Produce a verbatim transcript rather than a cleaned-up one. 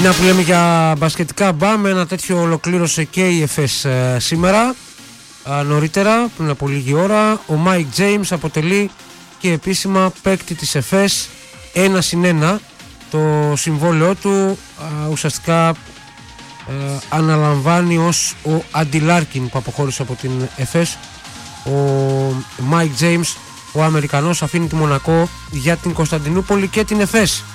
Μια που λέμε για μπασκετικά μπαμ, ένα τέτοιο ολοκλήρωσε και η ΕΦΕΣ ε, σήμερα. Α, νωρίτερα, πριν από λίγη ώρα, ο Μάικ Τζέιμς αποτελεί και επίσημα παίκτη της ΕΦΕΣ. Ένα συν ένα το συμβόλαιό του, α, ουσιαστικά ε, αναλαμβάνει ως ο Αντιλάρκιν που αποχώρησε από την ΕΦΕΣ. Ο Μάικ Τζέιμς, ο Αμερικανός, αφήνει τη Μονακό για την Κωνσταντινούπολη και την ΕΦΕΣ.